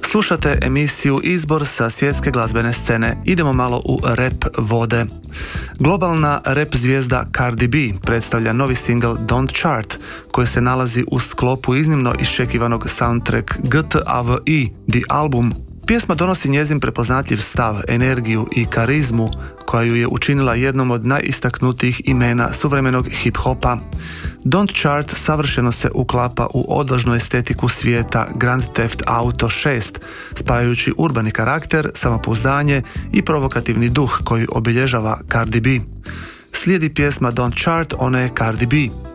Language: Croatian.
Slušate emisiju Izbor sa svjetske glazbene scene. Idemo malo u rap vode. Globalna rap zvijezda Cardi B predstavlja novi single Don't Chart, koji se nalazi u sklopu iznimno iščekivanog soundtrack GTAVI, The Album. Pjesma donosi njezin prepoznatljiv stav, energiju i karizmu koja ju je učinila jednom od najistaknutijih imena suvremenog hip-hopa. Don't Chart savršeno se uklapa u odvažnu estetiku svijeta Grand Theft Auto 6, spajajući urbani karakter, samopouzdanje i provokativni duh koji obilježava Cardi B. Slijedi pjesma Don't Chart, ona je Cardi B.